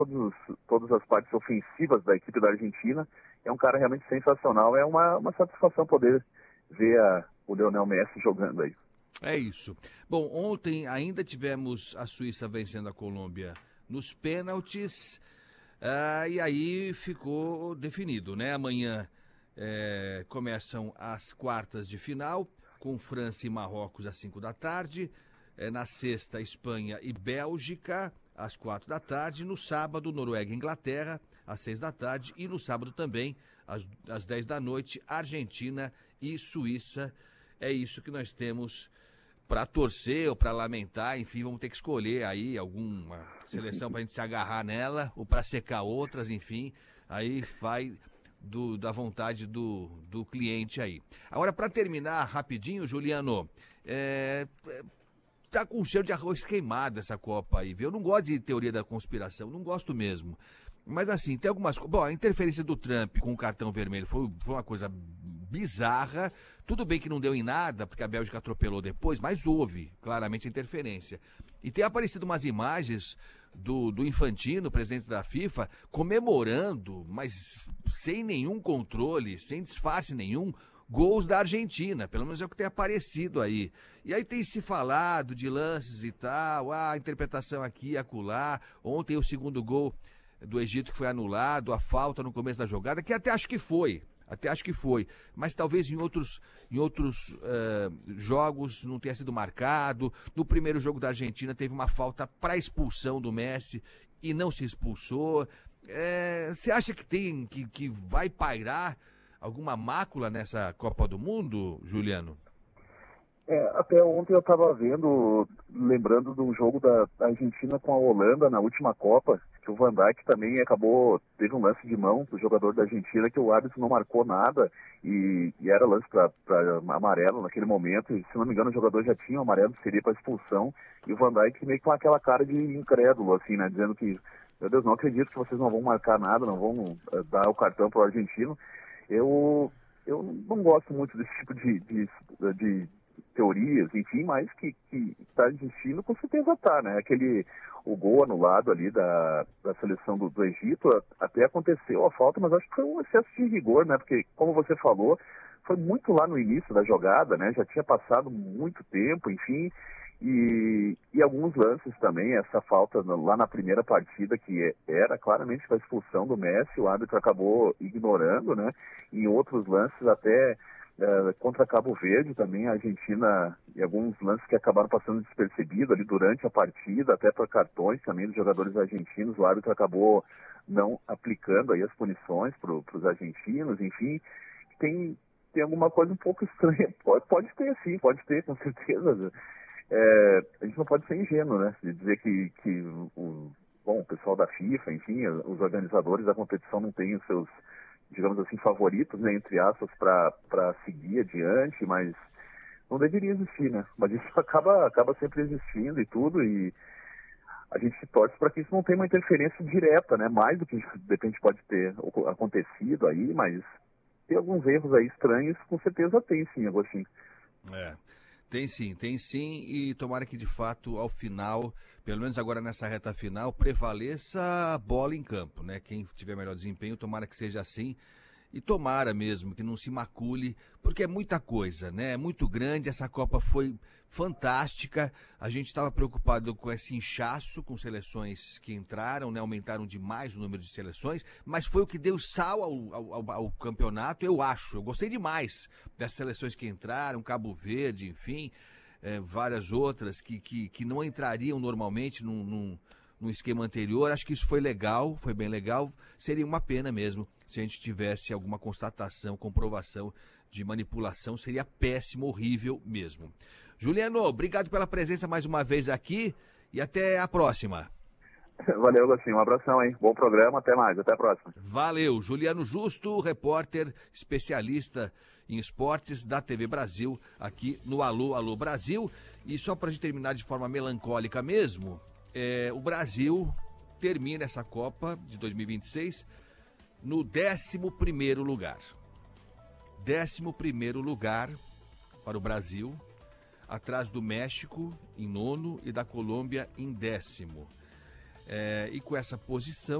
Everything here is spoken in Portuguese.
todas as partes ofensivas da equipe da Argentina. É um cara realmente sensacional. É uma satisfação poder ver o Lionel Messi jogando aí. É isso. Bom, ontem ainda tivemos a Suíça vencendo a Colômbia nos pênaltis, e aí ficou definido, né? Amanhã começam as quartas de final, com França e Marrocos às 5 da tarde. Na sexta, Espanha e Bélgica, às 4 da tarde. No sábado, Noruega e Inglaterra, às 6 da tarde. E no sábado também, às 10 da noite, Argentina e Suíça. É isso que nós temos para torcer ou para lamentar. Enfim, vamos ter que escolher aí alguma seleção para a gente se agarrar nela ou para secar outras, enfim. Aí vai da vontade do cliente aí. Agora, para terminar rapidinho, Juliano, tá com cheiro de arroz queimado essa Copa aí, viu? Eu não gosto de teoria da conspiração, não gosto mesmo. Mas assim, tem algumas coisas. Bom, a interferência do Trump com o cartão vermelho foi uma coisa bizarra. Tudo bem que não deu em nada, porque a Bélgica atropelou depois, mas houve claramente interferência. E tem aparecido umas imagens do Infantino, presidente da FIFA, comemorando, mas sem nenhum controle, sem disfarce nenhum, gols da Argentina, pelo menos é o que tem aparecido aí. E aí tem se falado de lances e tal, a interpretação aqui e acolá. Ontem o segundo gol do Egito que foi anulado, a falta no começo da jogada, que até acho que foi, mas talvez em outros jogos não tenha sido marcado. No primeiro jogo da Argentina teve uma falta para expulsão do Messi e não se expulsou. Você acha que vai pairar alguma mácula nessa Copa do Mundo, Juliano? Até ontem eu estava lembrando do jogo da Argentina com a Holanda na última Copa, que o Van Dijk também teve um lance de mão do jogador da Argentina que o árbitro não marcou nada e era lance para amarelo naquele momento, e se não me engano o jogador já tinha o amarelo, seria para expulsão, e o Van Dijk meio com aquela cara de incrédulo, assim, né, dizendo que, meu Deus, não acredito que vocês não vão marcar nada, não vão dar o cartão para o argentino. Eu não gosto muito desse tipo de teorias, enfim, mas que está existindo, com certeza está, né? O gol anulado ali da seleção do Egito, até aconteceu a falta, mas acho que foi um excesso de rigor, né? Porque, como você falou, foi muito lá no início da jogada, né? Já tinha passado muito tempo, enfim, e alguns lances também, essa falta lá na primeira partida, que era claramente a expulsão do Messi, o árbitro acabou ignorando, né? Em outros lances até contra Cabo Verde também, a Argentina, e alguns lances que acabaram passando despercebidos ali durante a partida, até para cartões também dos jogadores argentinos, o árbitro acabou não aplicando aí as punições para os argentinos, enfim, tem alguma coisa um pouco estranha, pode ter sim, pode ter, com certeza. A gente não pode ser ingênuo, né, de dizer que o pessoal da FIFA, enfim, os organizadores da competição não têm os seus, digamos assim, favoritos, né, entre aspas, para seguir adiante, mas não deveria existir, né? Mas isso acaba sempre existindo e tudo, e a gente torce para que isso não tenha uma interferência direta, né? Mais do que de repente pode ter acontecido aí, mas tem alguns erros aí estranhos, com certeza tem sim, Agostinho. Tem sim, e tomara que de fato ao final, pelo menos agora nessa reta final, prevaleça a bola em campo, né? Quem tiver melhor desempenho, tomara que seja assim, e tomara mesmo que não se macule, porque é muita coisa, né? É muito grande, essa Copa foi fantástica, a gente estava preocupado com esse inchaço, com seleções que entraram, né? Aumentaram demais o número de seleções, mas foi o que deu sal ao campeonato, eu acho. Eu gostei demais das seleções que entraram, Cabo Verde, enfim, várias outras que não entrariam normalmente no esquema anterior. Acho que isso foi legal, foi bem legal. Seria uma pena mesmo se a gente tivesse alguma constatação, comprovação de manipulação. Seria péssimo, horrível mesmo. Juliano, obrigado pela presença mais uma vez aqui e até a próxima. Valeu, Agostinho. Um abração, aí. Bom programa, até mais, até a próxima. Valeu. Juliano Justo, repórter, especialista em esportes da TV Brasil, aqui no Alô, Alô Brasil. E só para a gente terminar de forma melancólica mesmo, o Brasil termina essa Copa de 2026 no 11º lugar. 11º lugar para o Brasil, atrás do México em 9º e da Colômbia em 10º. E com essa posição